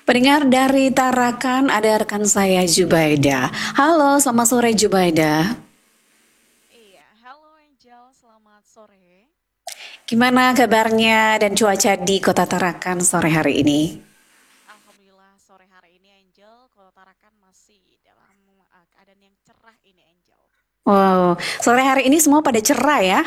Pendengar dari Tarakan, ada rekan saya Jubaida. Halo, selamat sore Jubaida. Iya, halo Angel, selamat sore. Gimana kabarnya dan cuaca di Kota Tarakan sore hari ini? Alhamdulillah sore hari ini Angel, Kota Tarakan masih dalam keadaan yang cerah ini Angel. Wow, sore hari ini semua pada cerah ya?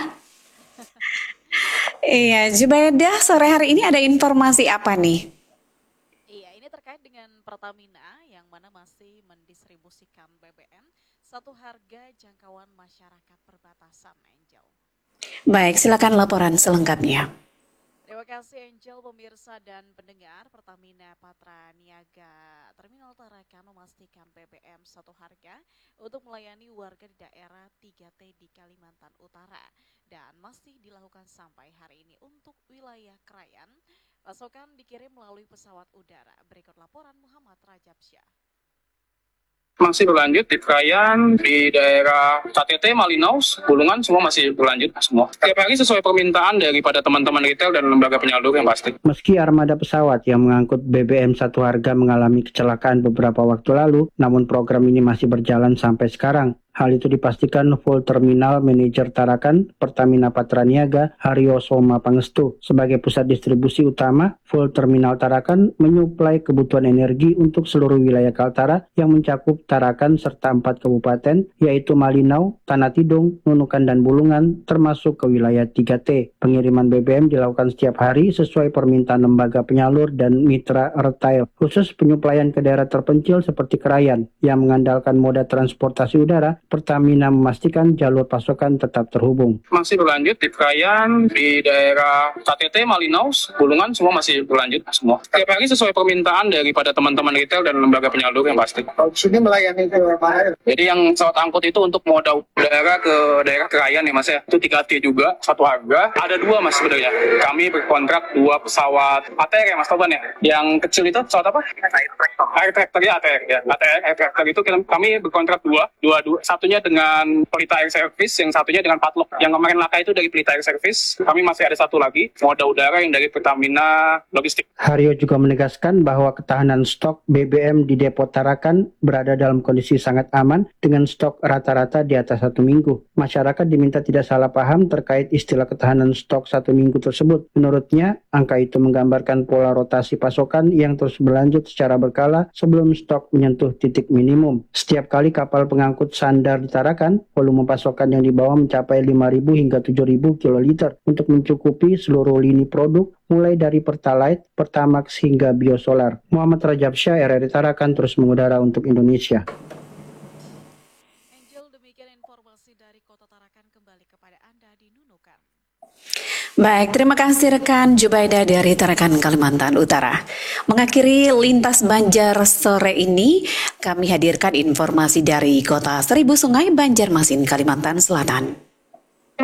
Iya, Jubaida, sore hari ini ada informasi apa nih? Iya, ini terkait dengan Pertamina yang mana masih mendistribusikan BBM satu harga jangkauan masyarakat perbatasan Angel. Baik, silakan laporan selengkapnya. Terima kasih Angel, pemirsa dan pendengar. Pertamina Patra Niaga Terminal Tarakan memastikan BBM satu harga untuk melayani warga di daerah 3T di Kalimantan Utara dan masih dilakukan sampai hari ini untuk wilayah Krayan. Pasokan dikirim melalui pesawat udara. Berikut laporan Muhammad Rajabsyah. Masih berlanjut di Krayan, di daerah KTT, Malinaus, Bulungan, semua masih berlanjut semua. Setiap hari sesuai permintaan daripada teman-teman retail dan lembaga penyalur yang pasti. Meski armada pesawat yang mengangkut BBM satu harga mengalami kecelakaan beberapa waktu lalu, namun program ini masih berjalan sampai sekarang. Hal itu dipastikan Full Terminal Manager Tarakan Pertamina Patra Niaga Haryo Soma Pangestu. Sebagai pusat distribusi utama, Full Terminal Tarakan menyuplai kebutuhan energi untuk seluruh wilayah Kaltara yang mencakup Tarakan serta 4 kabupaten, yaitu Malinau, Tanah Tidung, Nunukan, dan Bulungan, termasuk ke wilayah 3T. Pengiriman BBM dilakukan setiap hari sesuai permintaan lembaga penyalur dan mitra retail, khusus penyuplaian ke daerah terpencil seperti Krayan, yang mengandalkan moda transportasi udara. Pertamina memastikan jalur pasokan tetap terhubung. Masih berlanjut di Krayan, di daerah KTT, Malinaus, Bulungan, semua masih berlanjut semua. Setiap hari sesuai permintaan daripada teman-teman retail dan lembaga penyalur yang pasti. Sini melayani ke mana? Jadi yang pesawat angkut itu untuk moda udara ke daerah Krayan ya Mas ya. Itu 3T juga, satu harga. Ada dua Mas sebenarnya. Kami berkontrak dua pesawat ATR ya Mas Toban ya. Yang kecil itu pesawat apa? Air Tractor ya, ATR ya. ATR Air Tractor itu kami berkontrak dua. Satunya dengan Pelita Air Service, yang satunya dengan Patlok. Yang kemarin laka itu dari Pelita Air Service. Kami masih ada satu lagi, moda udara yang dari Pertamina Logistik. Haryo juga menegaskan bahwa ketahanan stok BBM di depo Tarakan berada dalam kondisi sangat aman dengan stok rata-rata di atas 1 minggu. Masyarakat diminta tidak salah paham terkait istilah ketahanan stok 1 minggu tersebut. Menurutnya, angka itu menggambarkan pola rotasi pasokan yang terus berlanjut secara berkala sebelum stok menyentuh titik minimum. Setiap kali kapal pengangkut sandar di Tarakan, volume pasokan yang dibawa mencapai 5.000 hingga 7.000 kiloliter untuk mencukupi seluruh lini produk mulai dari Pertalite, Pertamax hingga Biosolar. Muhammad Rajabsyah, RRI Tarakan, terus mengudara untuk Indonesia. Angel, demikian informasi dari Kota Tarakan, kembali kepada Anda di Nunukan. Baik, terima kasih rekan Jubaida dari Tarakan, Kalimantan Utara. Mengakhiri lintas Banjar sore ini, kami hadirkan informasi dari Kota Seribu Sungai, Banjarmasin, Kalimantan Selatan.